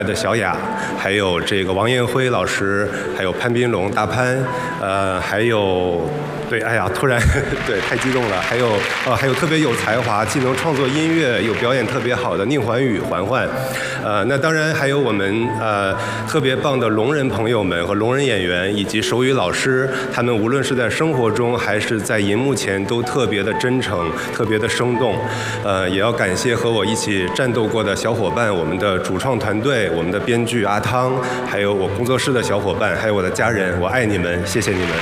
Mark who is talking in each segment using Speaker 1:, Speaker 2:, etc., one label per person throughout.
Speaker 1: 的小雅，还有这个王艳辉老师，还有潘斌龙大潘，还有。对，哎呀，突然对太激动了。还有特别有才华，既能创作音乐，又表演特别好的宁环宇环环。那当然还有我们特别棒的聋人朋友们和聋人演员，以及手语老师，他们无论是在生活中还是在银幕前，都特别的真诚，特别的生动。也要感谢和我一起战斗过的小伙伴，我们的主创团队，我们的编剧阿汤，还有我工作室的小伙伴，还有我的家人，我爱你们，谢谢你们。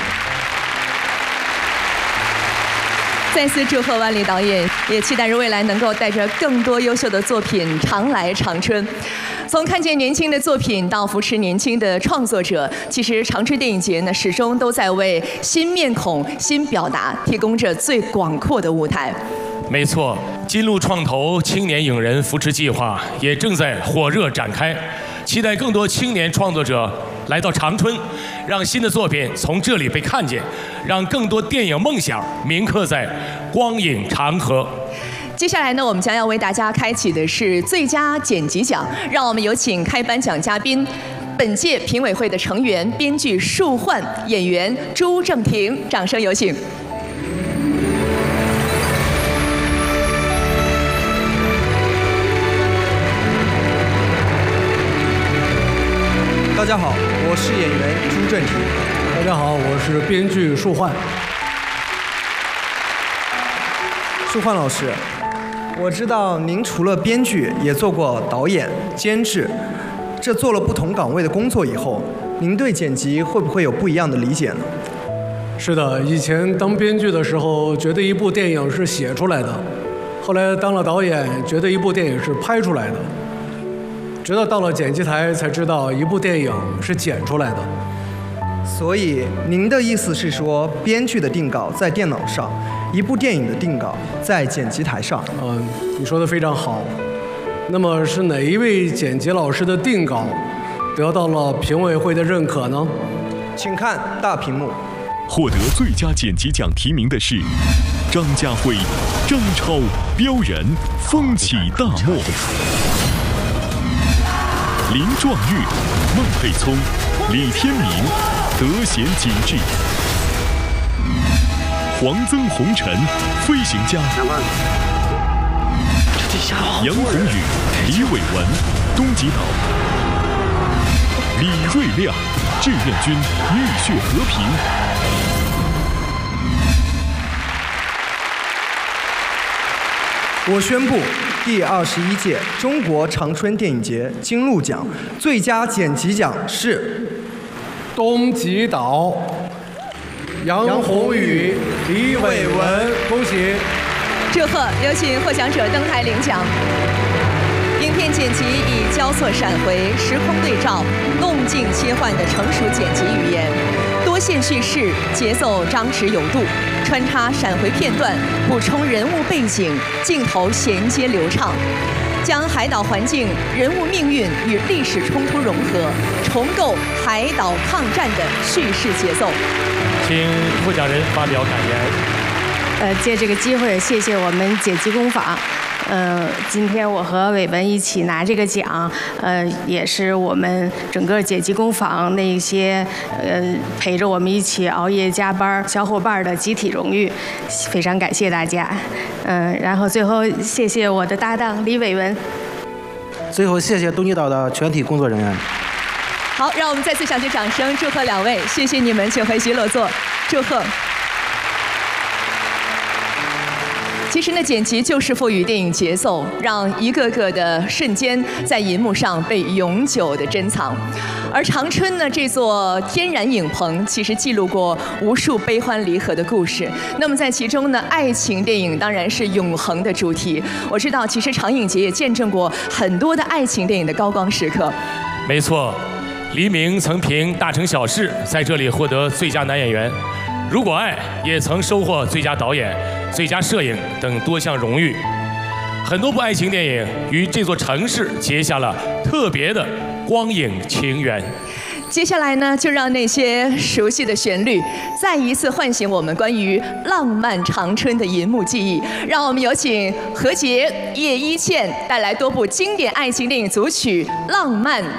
Speaker 2: 再次祝贺万里导演，也期待着未来能够带着更多优秀的作品常来长春。从看见年轻的作品到扶持年轻的创作者，其实长春电影节呢始终都在为新面孔、新表达提供着最广阔的舞台。
Speaker 3: 没错，金鹿创投青年影人扶持计划也正在火热展开，期待更多青年创作者来到长春，让新的作品从这里被看见，让更多电影梦想铭刻在光影长河。
Speaker 2: 接下来呢，我们将要为大家开启的是最佳剪辑奖，让我们有请开颁奖嘉宾，本届评委会的成员、编剧树焕、演员朱正廷，掌声有请。
Speaker 4: 大家好，我是演员朱正廷。
Speaker 5: 大家好，我是编剧树焕。
Speaker 4: 树焕老师，我知道您除了编剧，也做过导演、监制。这做了不同岗位的工作以后，您对剪辑会不会有不一样的理解呢？
Speaker 5: 是的，以前当编剧的时候，觉得一部电影是写出来的；后来当了导演，觉得一部电影是拍出来的。直到到了剪辑台，才知道一部电影是剪出来的。
Speaker 4: 所以您的意思是说，编剧的定稿在电脑上，一部电影的定稿在剪辑台上？
Speaker 5: 你说的非常好。那么是哪一位剪辑老师的定稿得到了评委会的认可呢？
Speaker 4: 请看大屏幕。
Speaker 6: 获得最佳剪辑奖提名的是张家辉、张超、彪然，风起大漠。林壮玉、孟佩聪、李天明，德贤景致；黄曾红尘，飞行家；杨宏宇、李伟文，东极岛；李瑞亮、志愿军，浴血和平。
Speaker 4: 我宣布，第21届中国长春电影节金鹿奖最佳剪辑奖是
Speaker 5: 东极岛，杨宏宇、李伟文，恭喜！
Speaker 2: 祝贺，有请获奖者登台领奖。影片剪辑以交错闪回、时空对照、动静切换的成熟剪辑语言，多线叙事，节奏张弛有度，穿插闪回片段，补充人物背景，镜头衔接流畅，将海岛环境、人物命运与历史冲突融合，重构海岛抗战的叙事节奏。
Speaker 3: 请获奖人发表感言。
Speaker 7: 借这个机会，谢谢我们剪辑工坊。今天我和伟文一起拿这个奖，也是我们整个剪辑工坊那些陪着我们一起熬夜加班小伙伴的集体荣誉，非常感谢大家。然后最后谢谢我的搭档李伟文。
Speaker 8: 最后谢谢东极岛的全体工作人员。
Speaker 2: 好，让我们再次响起掌声，祝贺两位，谢谢你们，请回席落座，祝贺。其实呢，剪辑就是赋予电影节奏，让一个个的瞬间在银幕上被永久的珍藏。而长春呢，这座天然影棚，其实记录过无数悲欢离合的故事。那么在其中呢，爱情电影当然是永恒的主题。我知道，其实长影节也见证过很多的爱情电影的高光时刻。
Speaker 3: 没错，黎明曾凭《大城小事》在这里获得最佳男演员，如果爱也曾收获最佳导演、最佳摄影等多项荣誉。很多部爱情电影与这座城市结下了特别的光影情缘。
Speaker 2: 接下来呢，就让那些熟悉的旋律再一次唤醒我们关于浪漫长春的银幕记忆。让我们有请何洁、叶一茜带来多部经典爱情电影组曲《浪漫